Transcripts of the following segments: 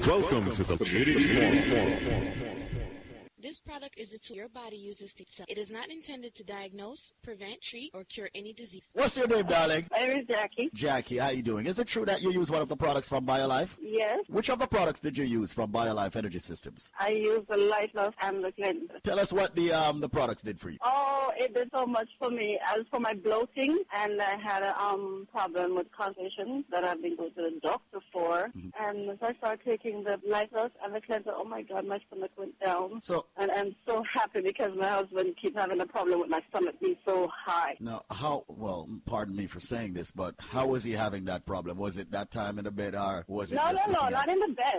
Welcome to the Forum. This product is a tool your body uses to itself. It is not intended to diagnose, prevent, treat, or cure any disease. What's your name, darling? My name is Jackie. Jackie, how you doing? Is it true that you use one of the products from BioLife? Yes. Which of the products did you use from BioLife Energy Systems? I use the Light Loss and the cleanser. Tell us what the products did for you. Oh, it did so much for me. As for my bloating, and I had a problem with constipation that I've been going to the doctor for. Mm-hmm. And so I started taking the Light Loss and the cleanser. Oh my God, my stomach went down. And I'm so happy because my husband keeps having a problem with my stomach being so high. Now, pardon me for saying this, but how was he having that problem? Was it that time in the bed, or was it No, not in the bed.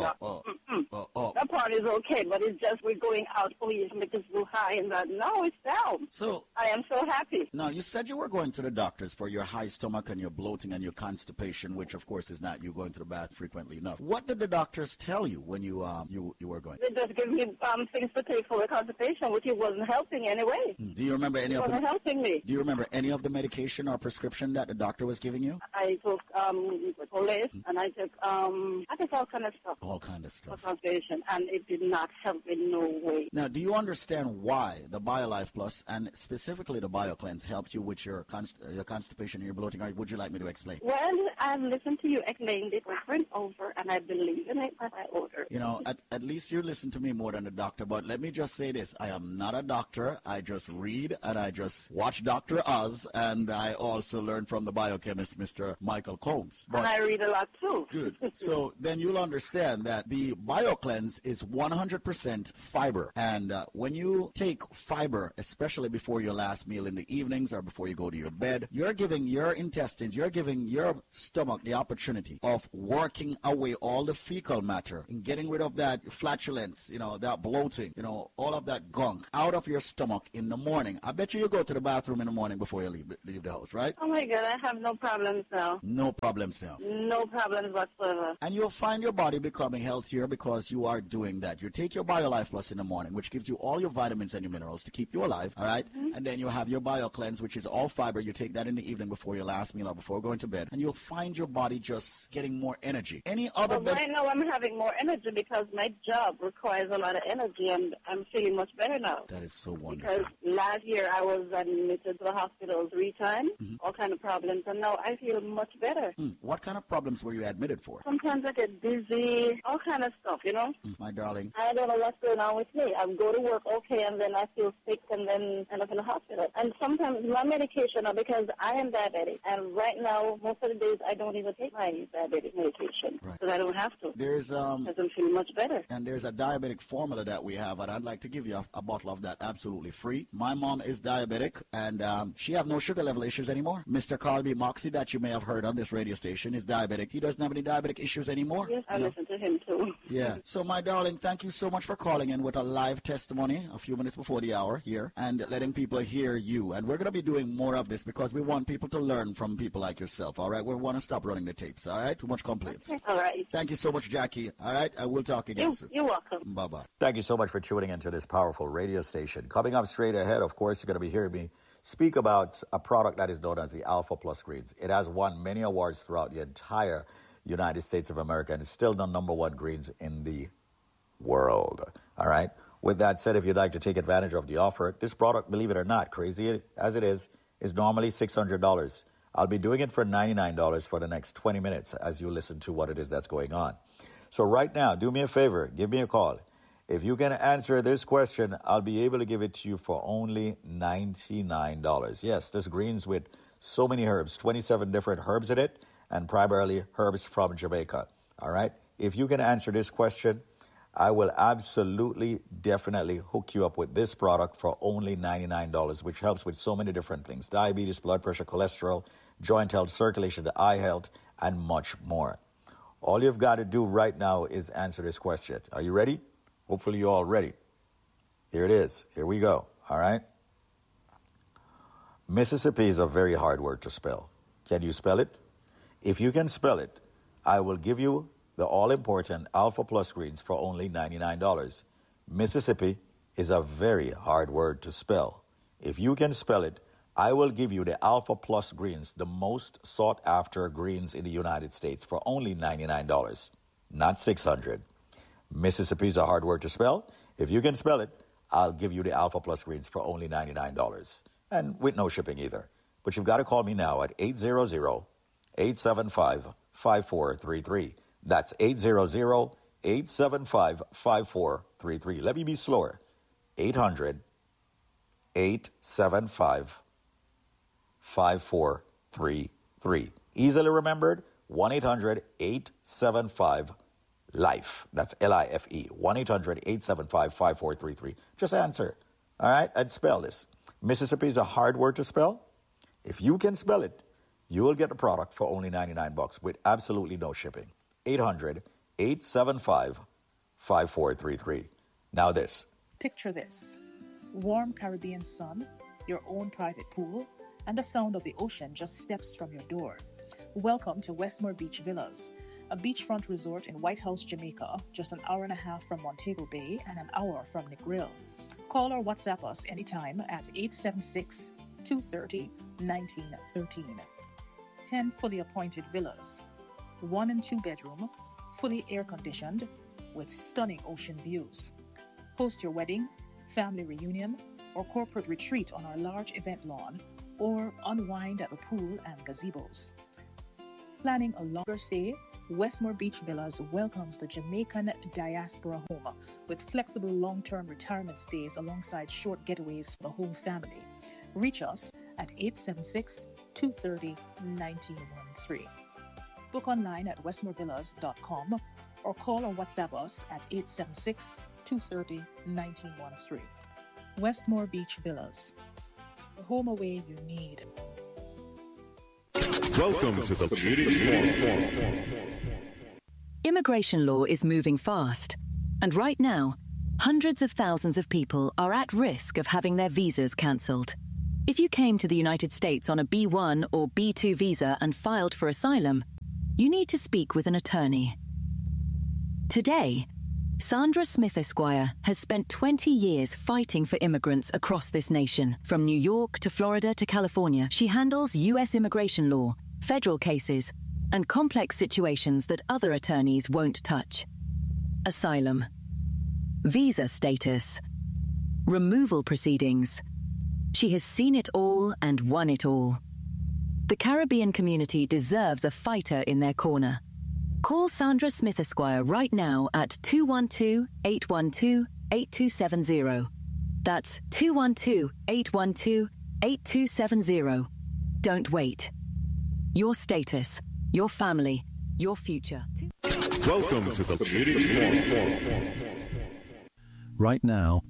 That part is okay, but it's just we're going out, you make it so high, and that, no, it's down. So I am so happy. Now, you said you were going to the doctors for your high stomach and your bloating and your constipation, which, of course, is not you going to the bath frequently enough. What did the doctors tell you when you were going? They just gave me things to take for the constipation, which it wasn't helping anyway. Do you remember any of the? It wasn't helping me. Do you remember any of the medication or prescription that the doctor was giving you? I took Police, and I took all kind of stuff. All kind of stuff. For constipation, and it did not help in no way. Now, do you understand why the BioLife Plus and specifically the BioCleanse helped you with your constipation and your bloating? Or would you like me to explain? Well, I've listened to you explain it over and over, and I believe in it as I order. You know, at least you listen to me more than a doctor, but let me just say this. I am not a doctor. I just read and I just watch Dr. Oz, and I also learn from the biochemist, Mr. Michael Combs. But, and I read a lot too. Good. So then you'll understand that the BioCleanse is 100% fiber. And when you take fiber, especially before your last meal in the evenings or before you go to your bed, you're giving your intestines, you're giving your stomach the opportunity of working away all the fecal matter and getting rid of that flatulence, that bloating, all of that gunk out of your stomach in the morning. I bet you go to the bathroom in the morning before you leave the house, right? Oh my God, I have no problems now. No problems now. No problems whatsoever. And you'll find your body becoming healthier because you are doing that. You take your BioLife Plus in the morning, which gives you all your vitamins and your minerals to keep you alive, all right? Mm-hmm. And then you have your BioCleanse, which is all fiber. You take that in the evening before your last meal or before going to bed, and you'll find your body just getting more energy. Right now I'm having more energy because my job requires a lot of energy, and I'm feeling much better now. That is so wonderful. Because last year I was admitted to the hospital 3 times, all kind of problems, and now I feel much better. What kind of problems were you admitted for? Sometimes I get dizzy, all kind of stuff, My darling. I don't know what's going on with me. I go to work okay, and then I feel sick, and then end up in the hospital. And sometimes my medication, because I am diabetic, and right now, most of the days, I don't even take my diabetic medication, because I don't have to. There's because I'm feeling much better. And there's a diabetic formula that we have, and I'd like to give you a bottle of that absolutely free. My mom is diabetic, and she have no sugar level issues anymore. Mr. Colby Moxie, that you may have heard on this radio station, is diabetic. He doesn't have any diabetic issues anymore. Yes, I listen to him too. Yeah. So, my darling, thank you so much for calling in with a live testimony a few minutes before the hour here and letting people hear you. And we're going to be doing more of this because we want people to learn from people like yourself, all right? We want to stop running the tapes, all right? Too much complaints. Okay. All right. Thank you so much, Jackie. All right? I will talk again soon. You're welcome. Bye-bye. Thank you so much for tuning into this powerful radio station. Coming up straight ahead, of course, you're going to be hearing me speak about a product that is known as the Alpha Plus Greens. It has won many awards throughout the entire United States of America and is still the #1 greens in the world. All right? With that said, if you'd like to take advantage of the offer, this product, believe it or not, crazy as it is normally $600. I'll be doing it for $99 for the next 20 minutes as you listen to what it is that's going on. So right now, do me a favor, give me a call. If you can answer this question, I'll be able to give it to you for only $99. Yes, this greens with so many herbs, 27 different herbs in it, and primarily herbs from Jamaica. All right? If you can answer this question, I will absolutely, definitely hook you up with this product for only $99, which helps with so many different things. Diabetes, blood pressure, cholesterol, joint health, circulation, eye health, and much more. All you've got to do right now is answer this question. Are you ready? Hopefully you're all ready. Here it is. Here we go. All right? Mississippi is a very hard word to spell. Can you spell it? If you can spell it, I will give you the all-important Alpha Plus Greens for only $99. Mississippi is a very hard word to spell. If you can spell it, I will give you the Alpha Plus Greens, the most sought-after greens in the United States, for only $99. not 600. Mississippi is a hard word to spell. If you can spell it, I'll give you the Alpha Plus greens for only $99. And with no shipping either. But you've got to call me now at 800-875-5433. That's 800-875-5433. Let me be slower. 800-875-5433. Easily remembered, 1-800-875-LIFE. That's L-I-F-E. 1-800-875-5433. Just answer. All right? And spell this. Mississippi is a hard word to spell. If you can spell it, you will get the product for only $99 with absolutely no shipping. 800-875-5433. Now this. Picture this. Warm Caribbean sun, your own private pool, and the sound of the ocean just steps from your door. Welcome to Westmore Beach Villas, a beachfront resort in White House, Jamaica, just an hour and a half from Montego Bay and an hour from Negril. Call or WhatsApp us anytime at 876-230-1913. 10 fully appointed villas, 1 and 2 bedroom, fully air-conditioned, with stunning ocean views. Host your wedding, family reunion, or corporate retreat on our large event lawn, or unwind at the pool and gazebos. Planning a longer stay? Westmore Beach Villas welcomes the Jamaican diaspora home with flexible long-term retirement stays alongside short getaways for the whole family. Reach us at 876-230-1913. Book online at westmorevillas.com or call or WhatsApp us at 876-230-1913. Westmore Beach Villas, the home away you need. Welcome to the Beauty Forum. Immigration law is moving fast, and right now, hundreds of thousands of people are at risk of having their visas cancelled. If you came to the United States on a B1 or B2 visa and filed for asylum, you need to speak with an attorney. Today, Sandra Smith Esquire has spent 20 years fighting for immigrants across this nation. From New York to Florida to California, she handles U.S. immigration law, federal cases, and complex situations that other attorneys won't touch. Asylum, visa status, removal proceedings. She has seen it all and won it all. The Caribbean community deserves a fighter in their corner. Call Sandra Smith Esquire right now at 212-812-8270. That's 212-812-8270. Don't wait. Your status, your family, your future. Welcome to the Beauty Forum. Right now,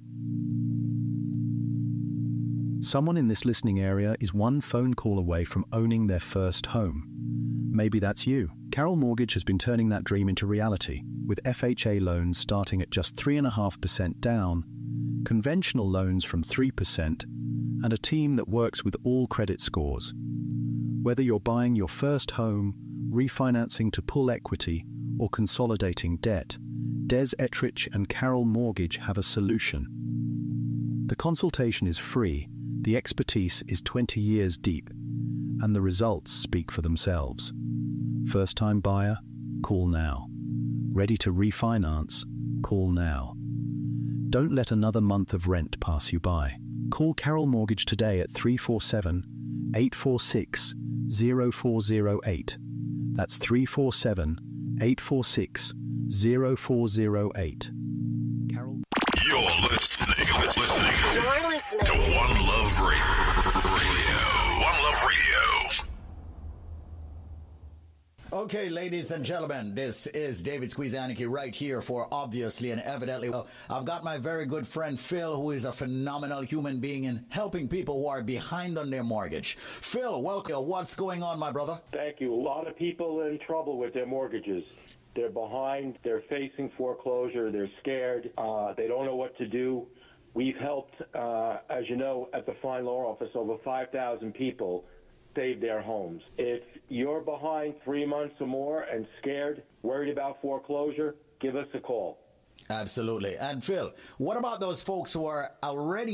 someone in this listening area is one phone call away from owning their first home. Maybe that's you. Carroll Mortgage has been turning that dream into reality, with FHA loans starting at just 3.5% down, conventional loans from 3%, and a team that works with all credit scores. Whether you're buying your first home, refinancing to pull equity, or consolidating debt, Des Ettrich and Carroll Mortgage have a solution. The consultation is free, the expertise is 20 years deep, and the results speak for themselves. First-time buyer? Call now. Ready to refinance? Call now. Don't let another month of rent pass you by. Call Carroll Mortgage today at 347-846-0408. That's 347-846-0408. Carroll. You're listening to One Love Radio. One Love Radio. Okay, ladies and gentlemen, this is David Squeezaniki right here for Obviously and Evidently. Well, I've got my very good friend Phil, who is a phenomenal human being in helping people who are behind on their mortgage. Phil, welcome. What's going on, my brother? Thank you. A lot of people in trouble with their mortgages. They're behind. They're facing foreclosure. They're scared. They don't know what to do. We've helped, as you know, at the Fine Law Office, over 5,000 people save their homes. If you're behind 3 months or more and scared, worried about foreclosure, give us a call. Absolutely. And Phil, what about those folks who are already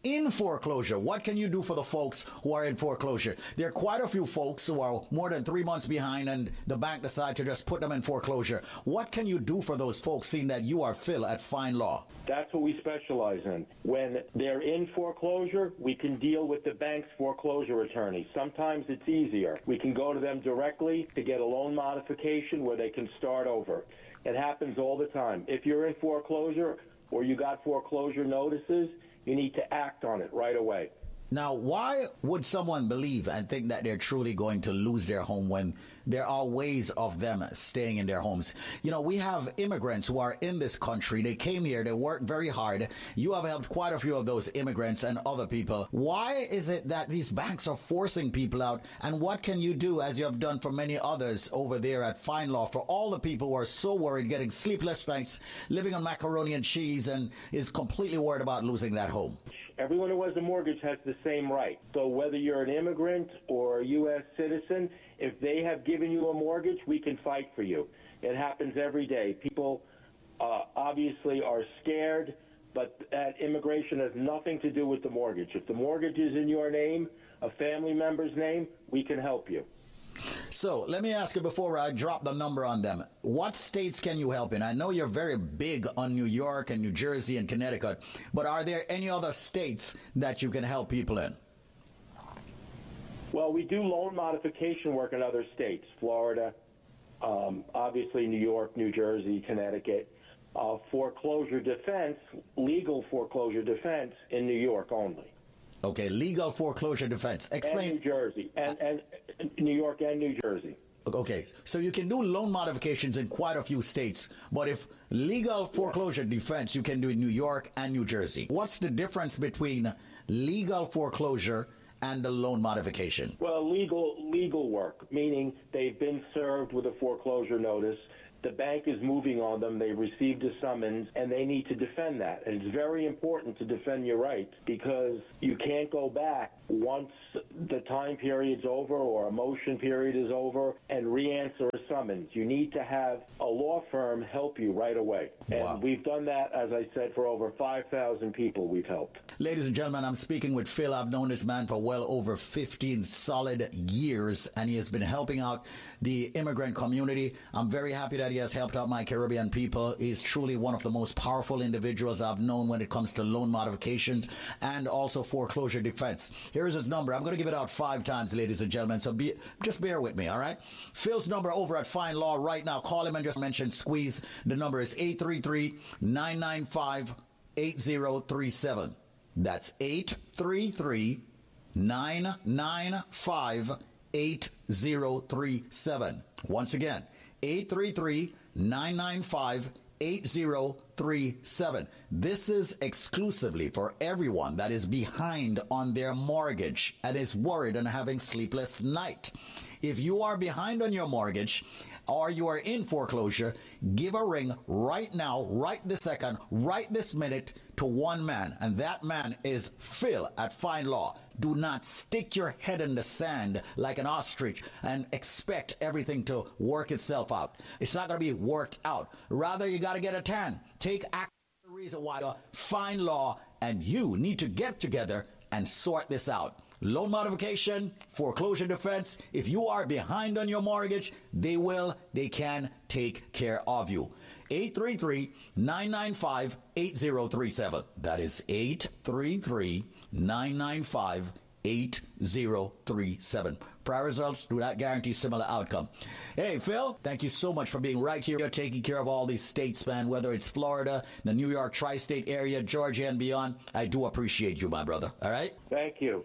in foreclosure. What can you do for the folks who are in foreclosure? There are quite a few folks who are more than 3 months behind and the bank decides to just put them in foreclosure. What can you do for those folks, seeing that you are Phil at Fine Law? That's what we specialize in. When they're in foreclosure, we can deal with the bank's foreclosure attorney. Sometimes it's easier. We can go to them directly to get a loan modification where they can start over. It happens all the time. If you're in foreclosure or you got foreclosure notices, you need to act on it right away. Now, why would someone believe and think that they're truly going to lose their home when there are ways of them staying in their homes? You know, we have immigrants who are in this country. They came here. They worked very hard. You have helped quite a few of those immigrants and other people. Why is it that these banks are forcing people out? And what can you do, as you have done for many others over there at Fine Law, for all the people who are so worried, getting sleepless nights, living on macaroni and cheese, and is completely worried about losing that home? Everyone who has a mortgage has the same right. So whether you're an immigrant or a U.S. citizen, if they have given you a mortgage, we can fight for you. It happens every day. People obviously are scared, but that immigration has nothing to do with the mortgage. If the mortgage is in your name, a family member's name, we can help you. So let me ask you before I drop the number on them, what states can you help in? I know you're very big on New York and New Jersey and Connecticut, but are there any other states that you can help people in? Well, we do loan modification work in other states, Florida, obviously New York, New Jersey, Connecticut. Foreclosure defense, legal foreclosure defense in New York only. Okay, legal foreclosure defense. Explain. And New Jersey, and New York and New Jersey. Okay, so you can do loan modifications in quite a few states, but if legal foreclosure defense, you can do in New York and New Jersey. What's the difference between legal foreclosure and the loan modification? Well, legal work, meaning they've been served with a foreclosure notice. The bank is moving on them. They received a summons, and they need to defend that. And it's very important to defend your rights because you can't go back once the time period's over or a motion period is over and re-answer a summons. You need to have a law firm help you right away. And we've done that, as I said, for over 5,000 people we've helped. Ladies and gentlemen, I'm speaking with Phil. I've known this man for well over 15 solid years, and he has been helping out the immigrant community. I'm very happy that he has helped out my Caribbean people. He's truly one of the most powerful individuals I've known when it comes to loan modifications and also foreclosure defense. Here's his number. I'm going to give it out 5 times, ladies and gentlemen, so just bear with me, all right? Phil's number over at Fine Law right now. Call him and just mention Squeeze. The number is 833-995-8037. That's 833-995-8037. Once again, 833-995-8037. This is exclusively for everyone that is behind on their mortgage and is worried and having sleepless night. If you are behind on your mortgage or you are in foreclosure, give a ring right now, right this second, right this minute to one man, and that man is Phil at Fine Law. Do not stick your head in the sand like an ostrich and expect everything to work itself out. It's not going to be worked out. Rather, you got to get a tan. Take action. The reason why Fine Law and you need to get together and sort this out. Loan modification, foreclosure defense. If you are behind on your mortgage, they can take care of you. 833-995-8037. That is 833-995-8037. Prior results do not guarantee similar outcome. Hey, Phil, thank you so much for being right here. You're taking care of all these states, man, whether it's Florida, the New York tri-state area, Georgia, and beyond. I do appreciate you, my brother. All right? Thank you.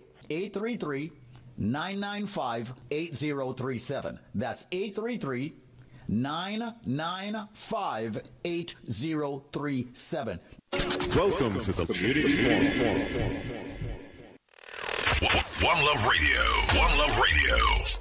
833-995-8037. That's 833-995-8037. Welcome to the Community Forum. One Love Radio. One Love Radio.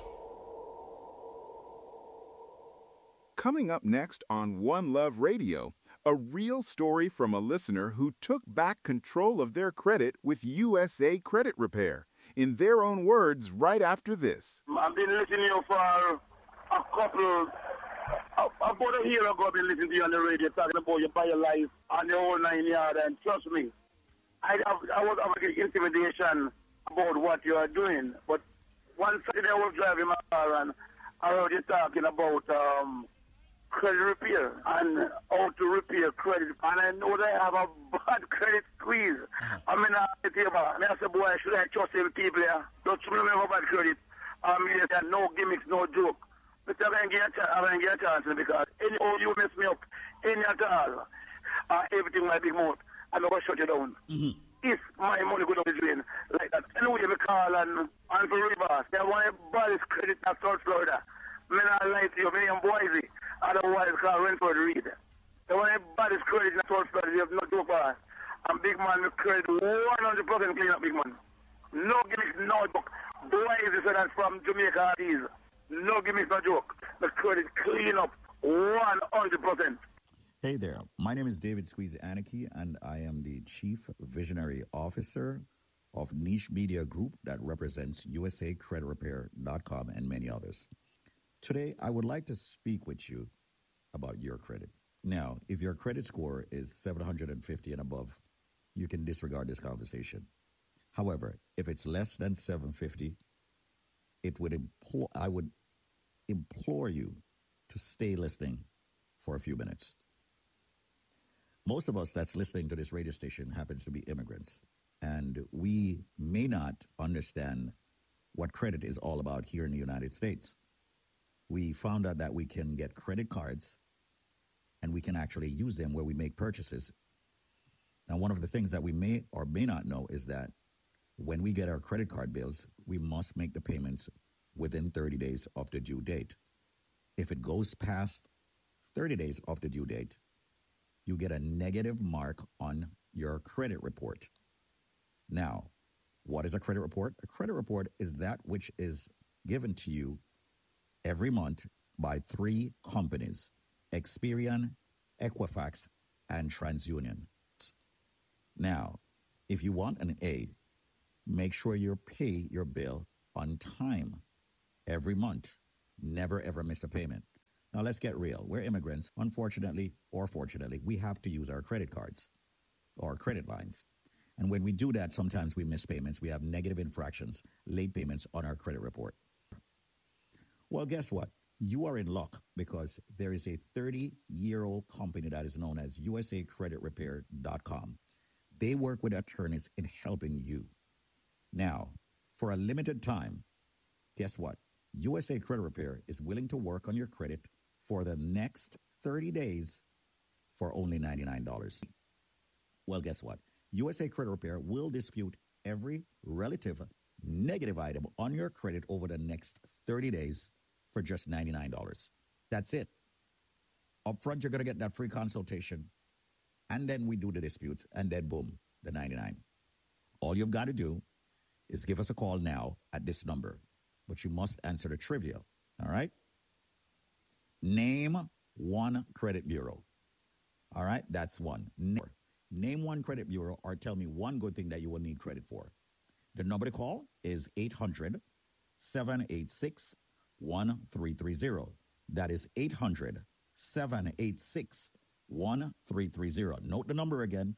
Coming up next on One Love Radio, a real story from a listener who took back control of their credit with USA Credit Repair. In their own words, right after this. I've been listening to you for a couple, about a year ago. I've been listening to you on the radio talking about you buy your life on your own 9 yard, and trust me, I was having intimidation about what you are doing. But one Saturday I was driving my car and I heard you talking about credit repair and how to repair credit. And I know they have a bad credit squeeze. I mean, I said, boy, should I trust them people here? Don't remember bad credit. I mean, no gimmicks, no joke. But I can get a chance because any old you mess me up, any at all, everything might be more. I'm going to shut you down. Mm-hmm. If my money go down the drain like that. Anyway, we call and for Rivers. They want to buy this credit in South Florida. I not lie to you, me and Boise. Otherwise, call Renford Reed. They want to buy this credit in South Florida. They have no joke for us. And big man, we credit 100% clean up, big man. No gimmicks, no joke. Boise said that from Jamaica is. No gimmicks, no joke. The credit clean up 100%. Hey there, my name is David Squeeze Anarchy, and I am the Chief Visionary Officer of Niche Media Group that represents USACreditRepair.com and many others. Today, I would like to speak with you about your credit. Now, if your credit score is 750 and above, you can disregard this conversation. However, if it's less than 750, I would implore you to stay listening for a few minutes. Most of us that's listening to this radio station happens to be immigrants, and we may not understand what credit is all about here in the United States. We found out that we can get credit cards, and we can actually use them where we make purchases. Now, one of the things that we may or may not know is that when we get our credit card bills, we must make the payments within 30 days of the due date. If it goes past 30 days of the due date, you get a negative mark on your credit report. Now, what is a credit report? A credit report is that which is given to you every month by 3 companies, Experian, Equifax, and TransUnion. Now, if you want an A, make sure you pay your bill on time every month. Never, ever miss a payment. Now, let's get real. We're immigrants. Unfortunately or fortunately, we have to use our credit cards or credit lines. And when we do that, sometimes we miss payments. We have negative infractions, late payments on our credit report. Well, guess what? You are in luck because there is a 30-year-old company that is known as USACreditRepair.com. They work with attorneys in helping you. Now, for a limited time, guess what? USA Credit Repair is willing to work on your credit for the next 30 days for only $99. Well, guess what? USA Credit Repair will dispute every relative negative item on your credit over the next 30 days for just $99. That's it. Up front, you're going to get that free consultation, and then we do the disputes, and then boom, the $99. All you've got to do is give us a call now at this number, but you must answer the trivia, all right? Name one credit bureau. All right, that's one. Name one credit bureau or tell me one good thing that you will need credit for. The number to call is 800-786-1330. That is 800-786-1330. Note the number again,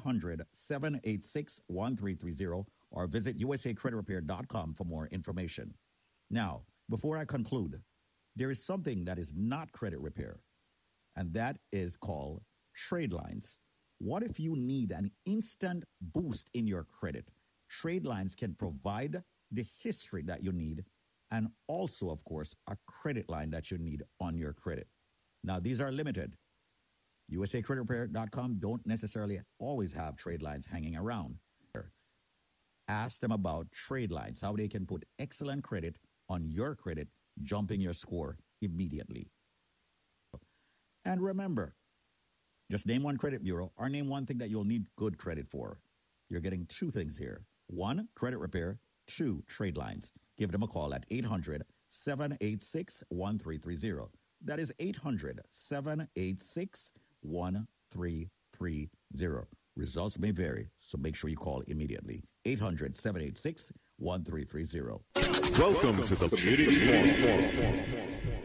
800-786-1330, or visit usacreditrepair.com for more information. Now, before I conclude, there is something that is not credit repair, and that is called trade lines. What if you need an instant boost in your credit? Trade lines can provide the history that you need and also, of course, a credit line that you need on your credit. Now, these are limited. USACreditRepair.com don't necessarily always have trade lines hanging around. Ask them about trade lines, how they can put excellent credit on your credit, jumping your score immediately. And remember, just name one credit bureau or name one thing that you'll need good credit for. You're getting 2 things here. 1, credit repair. 2, trade lines. Give them a call at 800-786-1330. That is 800-786-1330. Results may vary, so make sure you call immediately. 800-786-1330. Welcome to the Community Forum.